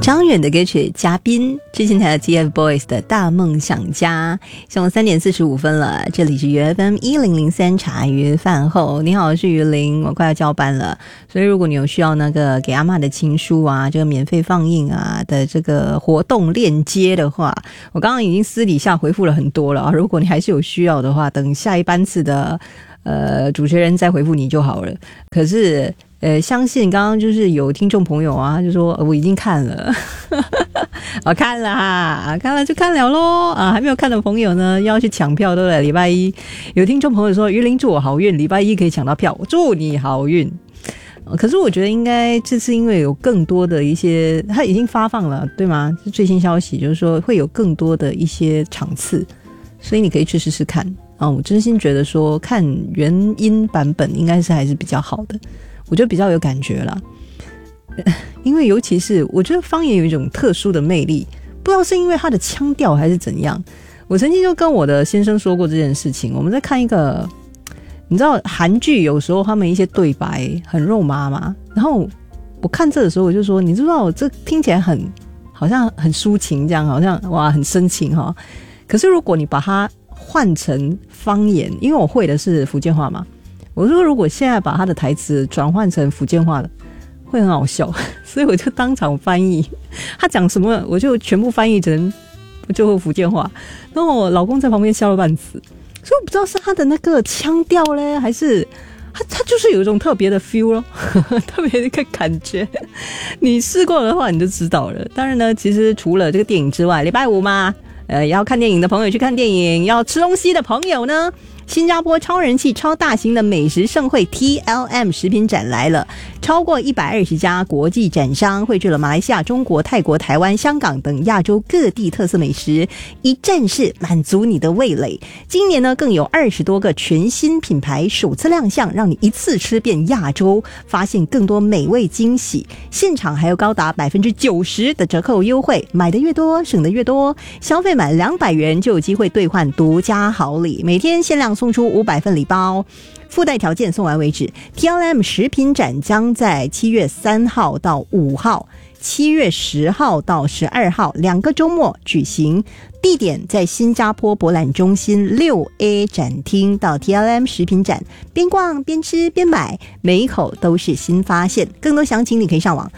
张远的歌曲嘉宾，之前台的 TFBOYS 的大梦想家。现在3点45分了，这里是UFM 1003茶余饭后。你好，我是于林，我快要交班了，所以如果你有需要那个给阿嬷的情书啊，这个免费放映啊的这个活动链接的话，我刚刚已经私底下回复了很多了啊。如果你还是有需要的话，等下一班次的主持人再回复你就好了。可是相信刚刚就是有听众朋友啊，就说我已经看了我看了哈，看了就看了咯啊，还没有看的朋友呢要去抢票，对不对？礼拜一有听众朋友说于林祝我好运，礼拜一可以抢到票，祝你好运。可是我觉得应该这次因为有更多的一些，它已经发放了对吗？最新消息就是说会有更多的一些场次，所以你可以去试试看啊。我真心觉得说看原音版本应该是还是比较好的，我觉得比较有感觉啦。因为尤其是我觉得方言有一种特殊的魅力，不知道是因为它的腔调还是怎样。我曾经就跟我的先生说过这件事情，我们在看一个你知道韩剧，有时候他们一些对白很肉麻嘛，然后我看这的时候我就说，你知道这听起来好像很抒情这样，好像哇很深情齁。可是如果你把它换成方言，因为我会的是福建话嘛，我说如果现在把他的台词转换成福建话的会很好笑，所以我就当场翻译，他讲什么我就全部翻译成就福建话，然后我老公在旁边笑了半死，所以我不知道是他的那个腔调嘞，还是他就是有一种特别的 feel 咯特别的一个感觉，你试过的话你就知道了。当然呢，其实除了这个电影之外，礼拜五嘛要看电影的朋友去看电影，要吃东西的朋友呢，新加坡超人气超大型的美食盛会 TLM 食品展来了，超过120家国际展商汇聚了马来西亚、中国、泰国、台湾、香港等亚洲各地特色美食，一站式满足你的味蕾。今年呢，更有20多个全新品牌首次亮相，让你一次吃遍亚洲，发现更多美味惊喜。现场还有高达 90% 的折扣优惠，买的越多省的越多，消费满200元就有机会兑换独家好礼，每天限量送出500份礼包，附带条件送完为止。 TLM 食品展将在7月3号到5号7月10号到12号2个周末举行，地点在新加坡博览中心 6A 展厅到 TLM 食品展，边逛边吃边买，每一口都是新发现。更多详情你可以上网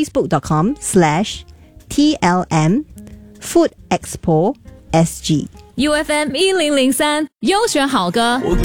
facebook.com/TLM Food Expo SG。 UFM 1003优选好歌， 我